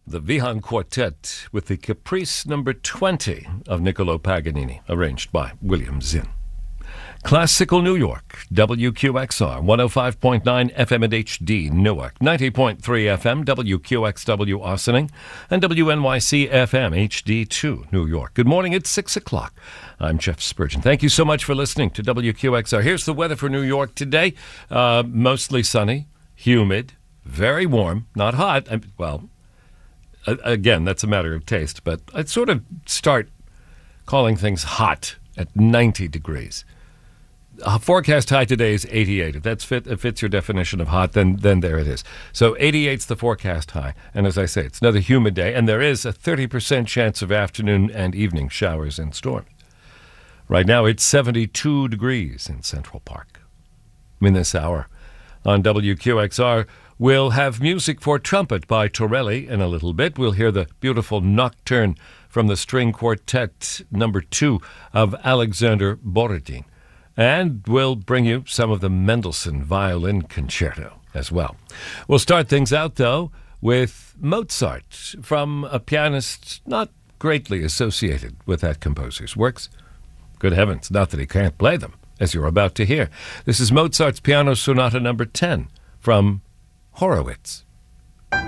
The Vihan Quartet with the Caprice number 20 of Niccolo Paganini, arranged by William Zinn. Classical New York, WQXR, 105.9 FM and HD, Newark, 90.3 FM, WQXW, Ossining, and WNYC FM, HD2, New York. Good morning, it's 6 o'clock. I'm Jeff Spurgeon. Thank you so much for listening to WQXR. Here's the weather for New York today. Mostly sunny, humid, very warm, not hot. Again, that's a matter of taste, but I'd sort of start calling things hot at 90 degrees. Forecast high today is 88. If that fits your definition of hot, then there it is. So 88's the forecast high. And as I say, it's another humid day, and there is a 30% chance of afternoon and evening showers and storms. Right now, it's 72 degrees in Central Park. In this hour on WQXR, we'll have music for trumpet by Torelli in a little bit. We'll hear the beautiful nocturne from the string quartet number 2 of Alexander Borodin. And we'll bring you some of the Mendelssohn violin concerto as well. We'll start things out, though, with Mozart, from a pianist not greatly associated with that composer's works. Good heavens, not that he can't play them, as you're about to hear. This is Mozart's Piano Sonata number 10 from Horowitz.